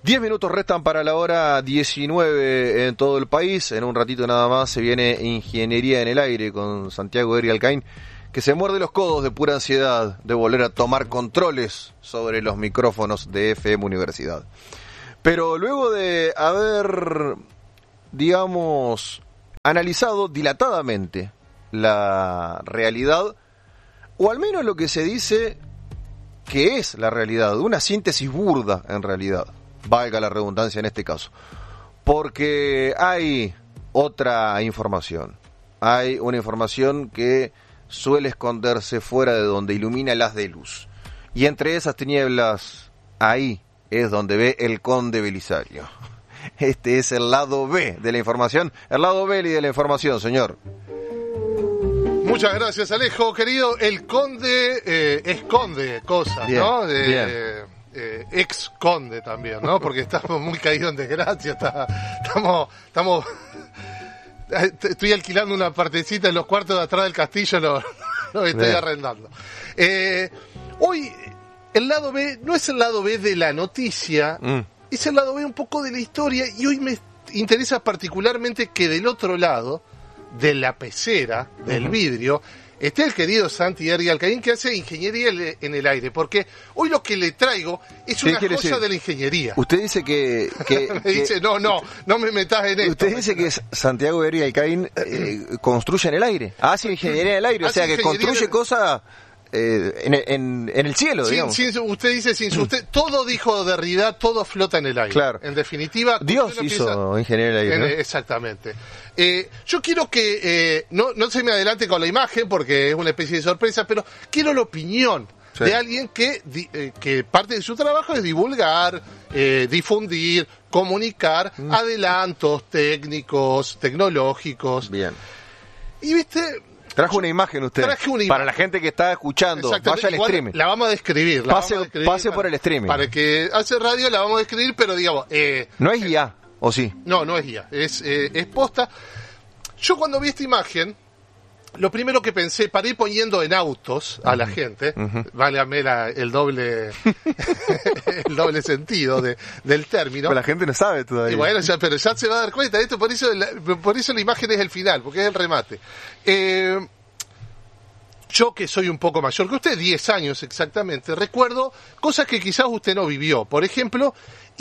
10 minutos restan para la hora 19 en todo el país. En un ratito nada más se viene Ingeniería en el Aire con Santiago Eri Alcaín, que se muerde los codos de pura ansiedad de volver a tomar controles sobre los micrófonos de FM Universidad. Pero luego de haber, digamos, analizado dilatadamente la realidad, o al menos lo que se dice que es la realidad, una síntesis burda en realidad, valga la redundancia en este caso, porque hay otra información, hay una información que suele esconderse fuera de donde ilumina el haz de luz, y entre esas tinieblas, ahí es donde ve el conde Belisario. Este es el lado B de la información, el lado Beli de la información, señor. Muchas gracias, Alejo, querido. El conde esconde cosas, bien, ¿no? Ex conde también, ¿no? Porque estamos muy caídos en desgracia, estamos estoy alquilando una partecita en los cuartos de atrás del castillo, lo estoy arrendando. Hoy el lado B no es el lado B de la noticia, es el lado B un poco de la historia, y hoy me interesa particularmente que del otro lado de la pecera, del vidrio, esté el querido Santi Eri Alcaín, que hace Ingeniería en el Aire, porque hoy lo que le traigo es una joya de la ingeniería. Usted dice que me dice, no me metas en esto. Usted dice que Santiago Eri Alcaín construye en el aire, hace Ingeniería en el Aire, o sea que construye cosas en el cielo, digamos. Usted dice, usted, todo dijo Derrida, todo flota en el aire. Claro. En definitiva, Dios hizo Ingeniería en el Aire, ¿no? Exactamente. Yo quiero que no se me adelante con la imagen porque es una especie de sorpresa, pero quiero la opinión de alguien que parte de su trabajo es divulgar, difundir, comunicar adelantos técnicos, tecnológicos. Bien. Y viste, trajo una imagen usted. Para la gente que está escuchando, vaya al streaming. La vamos a describir. Pase por el streaming. Para el que hace radio la vamos a describir, pero digamos... no es guía, ¿o sí? No es guía, es posta. Yo cuando vi esta imagen, lo primero que pensé, para ir poniendo en autos a la gente, válgame el doble el doble sentido del término. Pero la gente no sabe todavía. Y bueno, pero ya se va a dar cuenta de esto, por eso la imagen es el final, porque es el remate. Yo, que soy un poco mayor que usted, 10 años exactamente, recuerdo cosas que quizás usted no vivió. Por ejemplo,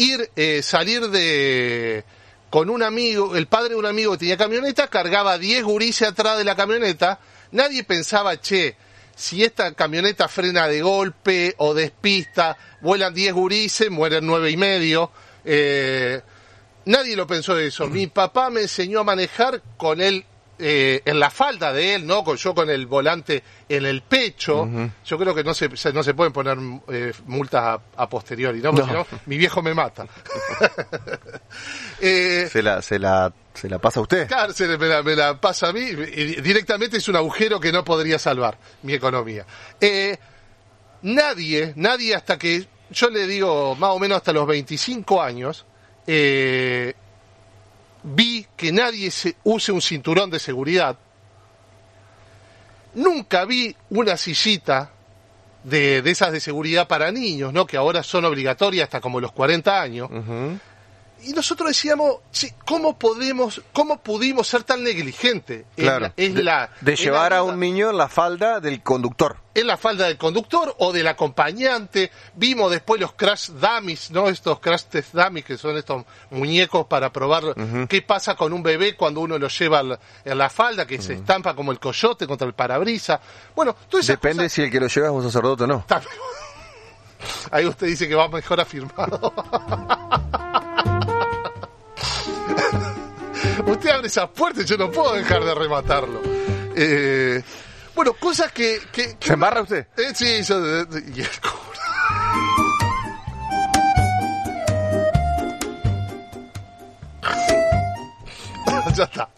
salir con un amigo, el padre de un amigo que tenía camioneta, cargaba 10 gurises atrás de la camioneta. Nadie pensaba, si esta camioneta frena de golpe o despista, vuelan 10 gurises, mueren 9 y medio. Nadie lo pensó eso. Mi papá me enseñó a manejar con él en la falda de él, ¿no? Yo con el volante en el pecho. Yo creo que no se pueden poner multas a posteriori, ¿no? Porque si no, mi viejo me mata. ¿Se la pasa a usted? Claro, me la pasa a mí. Directamente es un agujero que no podría salvar mi economía. Nadie hasta que, yo le digo, más o menos hasta los 25 años, vi que nadie use un cinturón de seguridad. Nunca vi una sillita de esas de seguridad para niños, ¿no? Que ahora son obligatorias hasta como los 40 años. Y nosotros decíamos, ¿cómo pudimos ser tan negligentes? Claro, de llevar a un niño en la falda del conductor. En la falda del conductor o del acompañante. Vimos después los crash dummies, ¿no? Estos crash test dummies, que son estos muñecos para probar qué pasa con un bebé cuando uno lo lleva en la falda, que se estampa como el coyote contra el parabrisas. Bueno, depende cosas... si el que lo lleva es un sacerdote o no. Ahí usted dice que va mejor afirmado. Usted abre esas puertas y yo no puedo dejar de rematarlo. Bueno, cosas que ¿se embarra usted? Sí, yo... Ya está.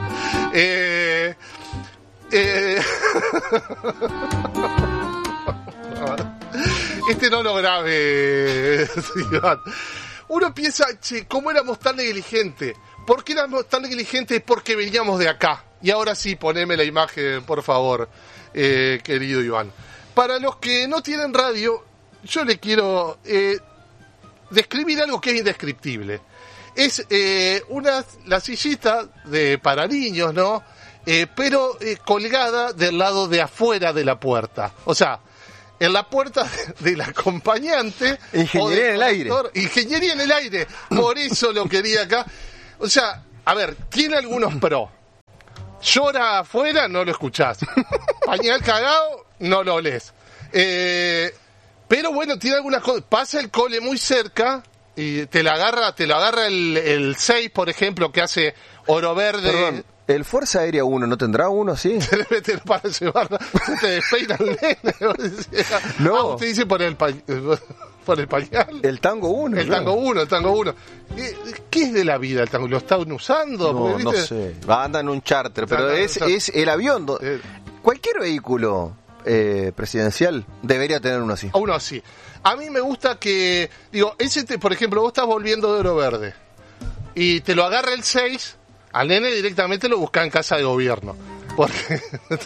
Este no lo grabe, Iván. Uno piensa, ¿cómo éramos tan negligentes? ¿Por qué éramos tan negligentes? Porque veníamos de acá. Y ahora sí, poneme la imagen, por favor, querido Iván. Para los que no tienen radio, yo le quiero describir algo que es indescriptible. Es la sillita para niños, ¿no? Pero colgada del lado de afuera de la puerta. O sea, en la puerta del acompañante. Ingeniería en el aire. Ingeniería en el aire. Por eso lo quería acá. O sea, a ver, tiene algunos pros. Llora afuera, no lo escuchás. Pañal cagado, no lo olés. Pero bueno, tiene algunas cosas. Pasa el cole muy cerca y te lo agarra el 6, por ejemplo, que hace oro verde. Perdón, ¿el Fuerza Aérea 1 no tendrá uno así? Para llevarlo, te despeina el nene. No. Usted dice por el pañal. El Tango 1. El Tango 1. ¿Qué es de la vida el Tango? ¿Lo están usando? No, porque, no sé. Anda en un charter, pero es el avión. Cualquier vehículo presidencial debería tener uno así. Uno así. A mí me gusta que, por ejemplo, vos estás volviendo de oro verde y te lo agarra el 6, al nene directamente lo busca en casa de gobierno. Porque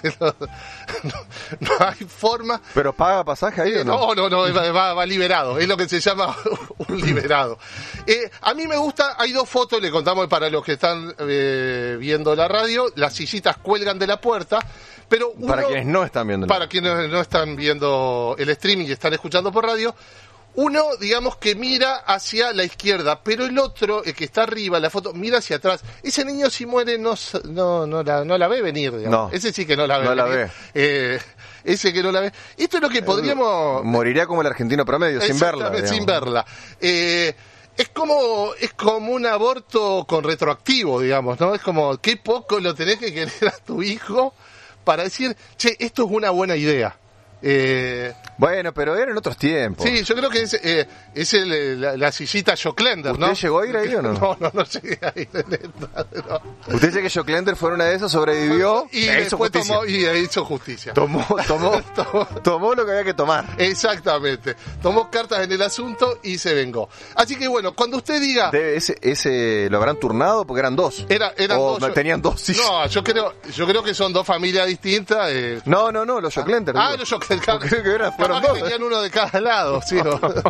no hay forma. ¿Pero paga pasaje ahí o no? No, va liberado. Es lo que se llama un liberado. A mí me gusta, hay 2 fotos, le contamos para los que están viendo la radio, las sillitas cuelgan de la puerta. Pero para quienes no están viendo. Para quienes no están viendo el streaming y están escuchando por radio, uno, digamos que mira hacia la izquierda, pero el otro, el que está arriba, la foto, mira hacia atrás. Ese niño si muere no la ve venir, digamos. Ese sí que no la ve venir. Ese que no la ve. Esto es lo que podríamos... Moriría como el argentino promedio, sin verla. Sin verla. Es como un aborto con retroactivo, digamos, ¿no? Es como, qué poco lo tenés que querer a tu hijo para decir, che, esto es una buena idea. Bueno, pero eran otros tiempos. Sí, yo creo que es la sillita Joclender, ¿no? ¿Usted llegó a ir ahí o no? No llegué a ir. No. Usted dice que Joclender fue una de esas, sobrevivió y después hizo justicia. Tomó lo que había que tomar. Exactamente. Tomó cartas en el asunto y se vengó. Así que bueno, cuando usted diga... ¿Ese lo habrán turnado? Porque eran 2. Eran 2. Tenían 2 sillas. No, yo creo que son 2 familias distintas. No, los Joclender. Los Joclender. Creo que fueron 2. Tenían uno de cada lado, sí.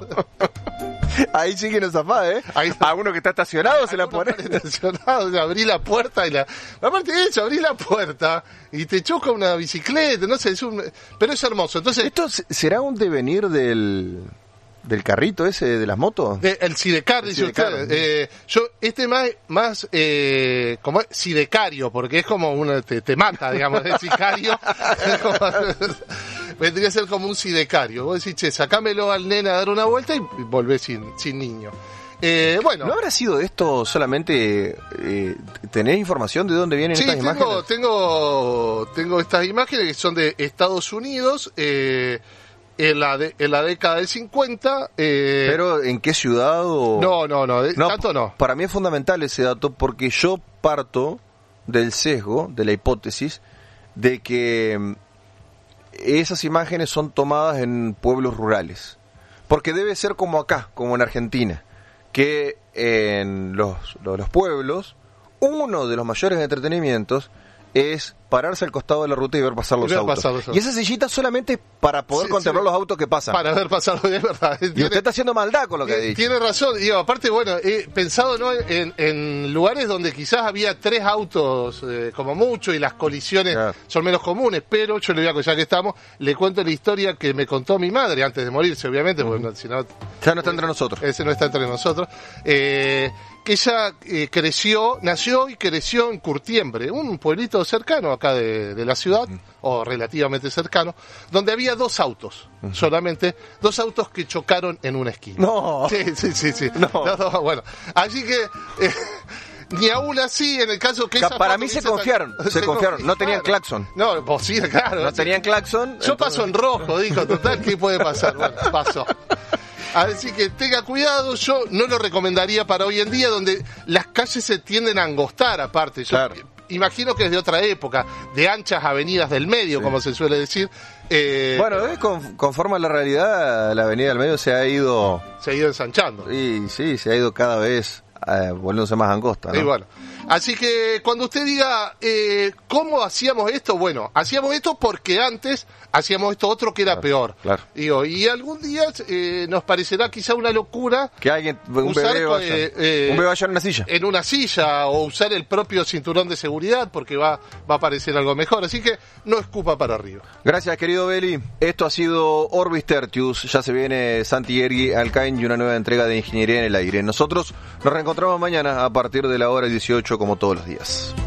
Ahí sí que nos zafá, ¿eh? A uno que está estacionado se la pone. Estacionado, abrí la puerta aparte de eso, abrí la puerta y te choca una bicicleta, no sé, pero es hermoso. Entonces, ¿esto será un devenir del carrito ese de las motos? El sidecar, dice usted. Más como es sidecario, porque es como uno te mata, digamos, el sicario. Vendría a ser como un sidecario. Vos decís, che, sacámelo al nene a dar una vuelta y volvés sin niño. Bueno. ¿No habrá sido esto solamente tener información de dónde vienen estas imágenes? Tengo estas imágenes que son de Estados Unidos, en la década del 50. ¿Pero en qué ciudad? No, tanto no. Para mí es fundamental ese dato porque yo parto del sesgo, de la hipótesis, de que esas imágenes son tomadas en pueblos rurales. Porque debe ser como acá, como en Argentina, que en los pueblos, uno de los mayores entretenimientos es pararse al costado de la ruta y ver pasar los autos. Y esa sillita solamente es para poder contemplar los autos que pasan. Para ver pasar, es verdad. Y usted está haciendo maldad con lo que ha dicho. Tiene razón. Aparte, bueno, he pensado, ¿no?, en lugares donde quizás había 3 autos como mucho y las colisiones son menos comunes, pero yo le voy a, ya que estamos, le cuento la historia que me contó mi madre antes de morirse, obviamente, porque si no... Ya no está entre nosotros. Ese no está entre nosotros. Que ella nació y creció en Curtiembre, un pueblito cercano acá de la ciudad, o relativamente cercano, donde había 2 autos, solamente 2 autos que chocaron en una esquina. No. Sí. No. Bueno, así que ni aún así, en el caso que para mí se confiaron, no tenían claxon. No, pues sí, claro. No tenían claxon. Yo paso en rojo, dijo, total, ¿qué puede pasar? Bueno, pasó. Así que tenga cuidado, yo no lo recomendaría para hoy en día, donde las calles se tienden a angostar aparte. Yo imagino que es de otra época, de anchas avenidas del medio, como se suele decir. Bueno, conforme a la realidad, la avenida del medio se ha ido ensanchando. Y sí, se ha ido cada vez volviéndose más angosta, ¿no? Y bueno, así que cuando usted diga ¿cómo hacíamos esto? Bueno, hacíamos esto porque antes hacíamos esto otro que era peor. Claro. Digo, y algún día nos parecerá quizá una locura que alguien, un bebé vaya en una silla. En una silla, o usar el propio cinturón de seguridad, porque va a parecer algo mejor. Así que no escupa para arriba. Gracias, querido Beli. Esto ha sido Orbis Tertius. Ya se viene Santi Ergui Alcain y una nueva entrega de Ingeniería en el Aire. Nosotros nos reencontramos mañana a partir de la hora 18, como todos los días.